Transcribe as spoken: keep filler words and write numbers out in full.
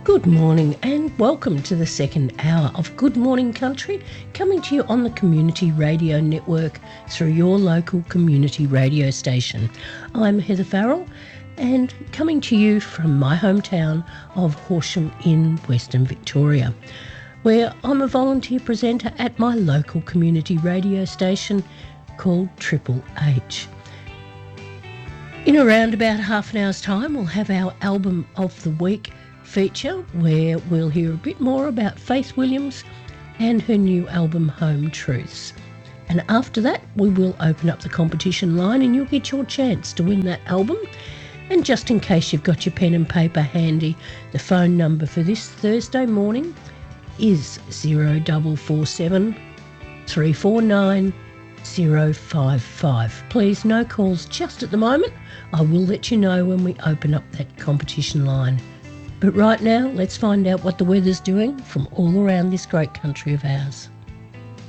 Good morning and welcome to the second hour of Good Morning Country, coming to you on the Community Radio Network through your local community radio station. I'm Heather Farrell and coming to you from my hometown of Horsham in Western Victoria, where I'm a volunteer presenter at my local community radio station called Triple H. In around about half an hour's time, we'll have our Album of the Week feature where we'll hear a bit more about Faith Williams and her new album Home Truths. And after that, we will open up the competition line and you'll get your chance to win that album. And just in case you've got your pen and paper handy, the phone number for this Thursday morning is zero four four seven, three four nine, zero five five. Please, no calls just at the moment. I will let you know when we open up that competition line. But right now, let's find out what the weather's doing from all around this great country of ours.